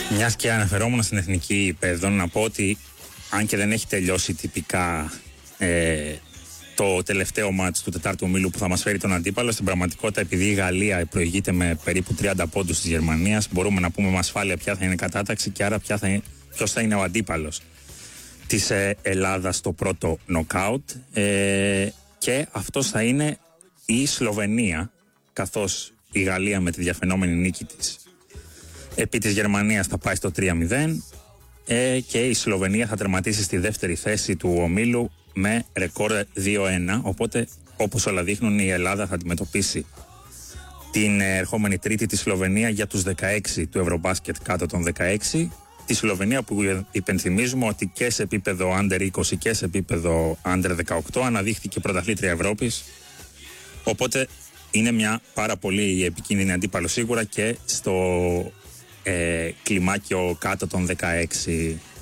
Μιας και αναφερόμουν στην εθνική υπέδο, να πω ότι αν και δεν έχει τελειώσει τυπικά το τελευταίο μάτς του τετάρτου ομίλου που θα μας φέρει τον αντίπαλο, στην πραγματικότητα, επειδή η Γαλλία προηγείται με περίπου 30 πόντους της Γερμανίας, μπορούμε να πούμε με ασφάλεια ποια θα είναι η κατάταξη και άρα ποιος θα είναι ο αντίπαλος της Ελλάδας στο πρώτο νοκάουτ, και αυτός θα είναι η Σλοβενία, καθώς η Γαλλία με τη διαφαινόμενη νίκη της επί της Γερμανίας θα πάει στο 3-0, και η Σλοβενία θα τερματίσει στη δεύτερη θέση του ομίλου με ρεκόρ 2-1, οπότε όπως όλα δείχνουν η Ελλάδα θα αντιμετωπίσει την ερχόμενη τρίτη τη Σλοβενία για τους 16 του Ευρωμπάσκετ κάτω των 16, τη Σλοβενία που υπενθυμίζουμε ότι και σε επίπεδο Under 20 και σε επίπεδο Under 18 αναδείχθηκε πρωταθλήτρια Ευρώπης, οπότε είναι μια πάρα πολύ επικίνδυνη αντίπαλο σίγουρα και στο κλιμάκιο κάτω των 16.